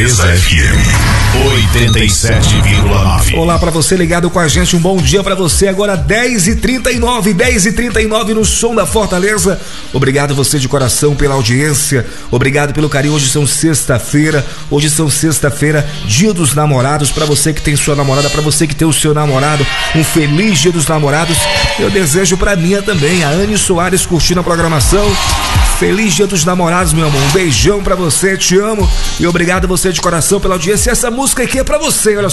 Fortaleza FM 87,9. Olá pra você ligado com a gente, um bom dia pra você. Agora 10h39 no som da Fortaleza. Obrigado você de coração pela audiência, obrigado pelo carinho. Hoje são sexta-feira, dia dos namorados. Pra você que tem sua namorada, pra você que tem o seu namorado, um feliz dia dos namorados. Eu desejo pra minha também, a Anne Soares, curtindo a programação. Feliz dia dos namorados, meu amor. Um beijão pra você, te amo. E obrigado você de coração pela audiência. Essa música aqui é pra você, olha só.